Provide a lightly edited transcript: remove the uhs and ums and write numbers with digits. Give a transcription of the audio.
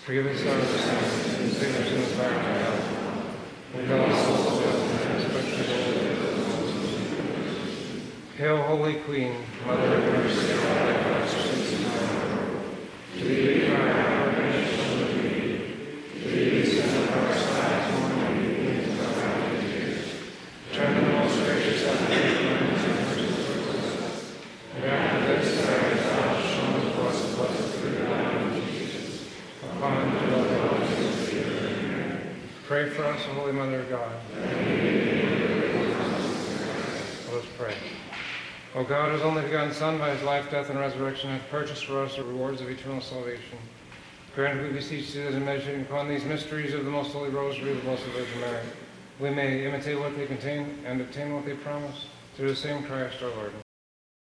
Forgive us our sins, and save us from the fire of hell. Lead all souls to heaven, especially those. Hail, Holy Queen, Mother of mercy, and life, our sweetest hour. To thee we cry, our nation of thee. To thee we send up our sighs, mourning and weeping in our valley tears. Turn to the most gracious advocate, and mercy towards us. And after this, thou shown to us the blessed fruit of thy womb, Jesus. Upon the blood of Pray for us, O Holy Mother of God. Let us pray. O God, whose only begotten Son, by his life, death, and resurrection, hath purchased for us the rewards of eternal salvation. Grant, we beseech thee, that in meditating upon these mysteries of the most holy rosary of the Blessed Virgin Mary, we may imitate what they contain and obtain what they promise, through the same Christ our Lord.